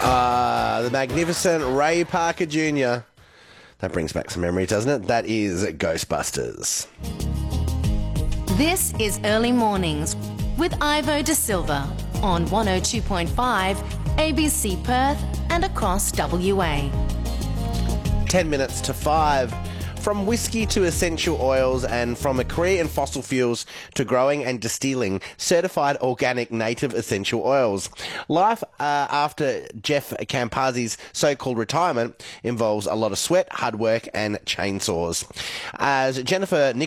The magnificent Ray Parker Jr. That brings back some memories, doesn't it? That is Ghostbusters. This is Early Mornings with Ivo De Silva on 102.5 ABC Perth and across WA. 10 minutes to 5. From whiskey to essential oils and from a career in fossil fuels to growing and distilling certified organic native essential oils. Life after Jeff Campazzi's so-called retirement involves a lot of sweat, hard work and chainsaws. As Jennifer